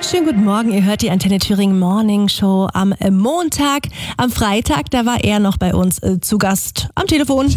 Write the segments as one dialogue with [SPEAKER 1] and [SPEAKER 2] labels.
[SPEAKER 1] Schönen guten Morgen, ihr hört die Antenne Thüringen Morning Show am Montag. Am Freitag, da war er noch bei uns zu Gast am Telefon.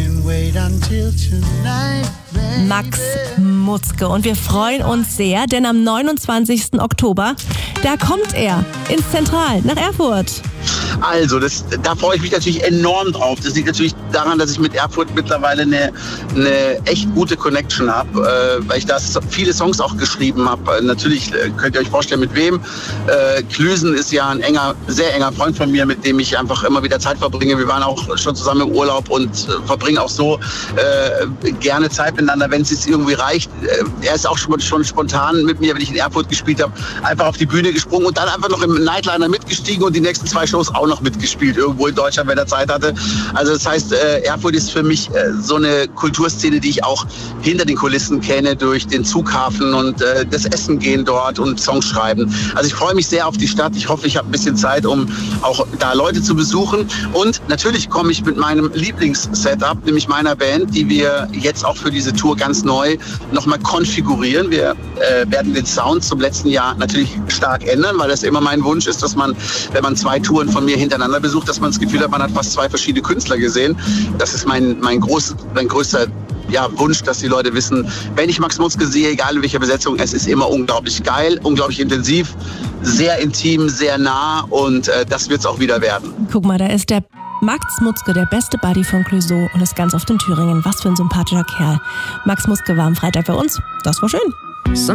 [SPEAKER 1] Max Mutzke. Und wir freuen uns sehr, denn am 29. Oktober, da kommt er ins Zentral nach Erfurt.
[SPEAKER 2] Also, da freue ich mich natürlich enorm drauf. Das liegt natürlich daran, dass ich mit Erfurt mittlerweile eine echt gute Connection habe, weil ich da viele Songs auch geschrieben habe. Natürlich könnt ihr euch vorstellen, mit wem. Klüsen ist ja ein sehr enger Freund von mir, mit dem ich einfach immer wieder Zeit verbringe. Wir waren auch schon zusammen im Urlaub und verbringen auch so gerne Zeit miteinander, wenn es jetzt irgendwie reicht. Er ist auch schon spontan mit mir, wenn ich in Erfurt gespielt habe, einfach auf die Bühne gesprungen und dann einfach noch im Nightliner mitgestiegen und die nächsten 2 Shows auch noch mitgespielt, irgendwo in Deutschland, wenn er Zeit hatte. Also das heißt, Erfurt ist für mich so eine Kulturszene, die ich auch hinter den Kulissen kenne, durch den Zughafen und das Essen gehen dort und Songs schreiben. Also ich freue mich sehr auf die Stadt. Ich hoffe, ich habe ein bisschen Zeit, um auch da Leute zu besuchen. Und natürlich komme ich mit meinem Lieblings-Setup, nämlich meiner Band, die wir jetzt auch für diese Tour ganz neu nochmal konfigurieren. Wir werden den Sound zum letzten Jahr natürlich stark ändern, weil das immer mein Wunsch ist, dass man, wenn man 2 Touren von mir hintereinander besucht, dass man das Gefühl hat, man hat fast 2 verschiedene Künstler gesehen. Das ist mein größter Wunsch, dass die Leute wissen, wenn ich Max Mutzke sehe, egal in welcher Besetzung, es ist immer unglaublich geil, unglaublich intensiv, sehr intim, sehr nah und das wird es auch wieder werden.
[SPEAKER 1] Guck mal, da ist der Max Mutzke, der beste Buddy von Clouseau und ist ganz oft in Thüringen. Was für ein sympathischer Kerl. Max Mutzke war am Freitag bei uns. Das war schön.